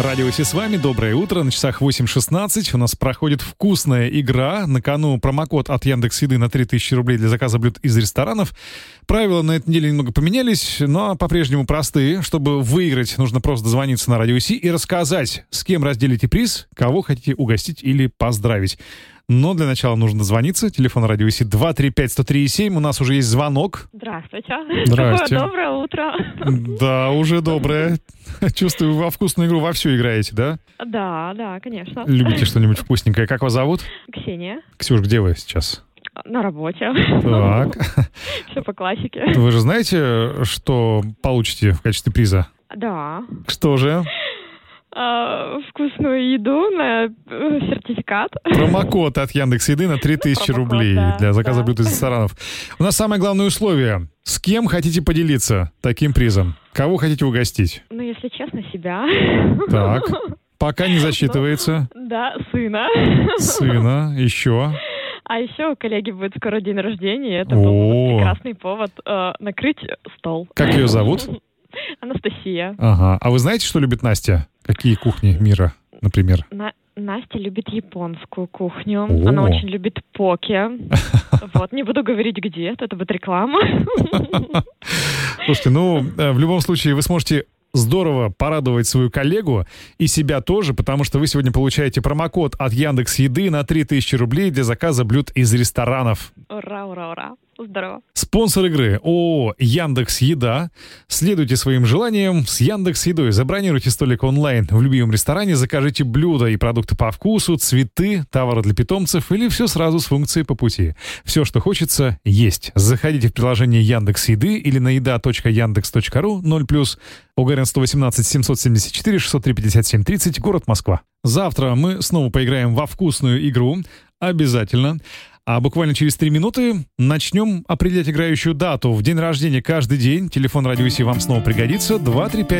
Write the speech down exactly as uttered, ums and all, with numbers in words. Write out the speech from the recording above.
Радио Си с вами, доброе утро, на часах восемь шестнадцать. У нас проходит вкусная игра. На кону промокод от Яндекс.Еды на три тысячи рублей для заказа блюд из ресторанов. Правила на этой неделе немного поменялись, но по-прежнему простые. Чтобы выиграть, нужно просто дозвониться на Радио Си и рассказать, с кем разделите приз, кого хотите угостить или поздравить. Но для начала нужно дозвониться. Телефон Радио Си два три пять сто три семь. У нас уже есть звонок. Здравствуйте. Здравствуйте. Доброе утро. Да, уже доброе. Чувствую, вы во вкусную игру вовсю играете, да? Да, да, конечно. Любите что-нибудь вкусненькое. Как вас зовут? Ксения. Ксюш, где вы сейчас? На работе. Так. Все по классике. Вы же знаете, что получите в качестве приза? Да. Что же? А, вкусную еду на э, сертификат. Промокод от Яндекс.Еды на три тысячи Промокод, рублей да, для заказа да. блюд из ресторанов. У нас самое главное условие. С кем хотите поделиться таким призом? Кого хотите угостить? Ну, если честно, себя. Так. Пока не засчитывается. Да, сына. Сына. Еще. А еще у коллеги будет скоро день рождения, и это О. был прекрасный повод э, накрыть стол. Как ее зовут? Анастасия. Ага. А вы знаете, что любит Настя? Какие кухни мира, например? На- Настя любит японскую кухню. О. Она очень любит поке. Вот, не буду говорить где, это будет реклама. Слушайте, ну, э, в любом случае вы сможете здорово порадовать свою коллегу и себя тоже, потому что вы сегодня получаете промокод от Яндекс.Еды на три тысячи рублей для заказа блюд из ресторанов. Ура, ура, ура. Здорово. Спонсор игры ООО «Яндекс.Еда». Следуйте своим желаниям с Яндекс.Едой. Забронируйте столик онлайн в любимом ресторане, закажите блюда и продукты по вкусу, цветы, товары для питомцев или все сразу с функцией по пути. Все, что хочется, есть. Заходите в приложение Яндекс.Еды или на еда точка яндекс точка ру ноль плюс. Огарин сто восемнадцать семьсот семьдесят четыре шестьсот три пятьдесят семь тридцать, город Москва. Завтра мы снова поиграем во вкусную игру. Обязательно. А буквально через три минуты начнем определять играющую дату. В день рождения каждый день. Телефон Радио Си вам снова пригодится. два три пять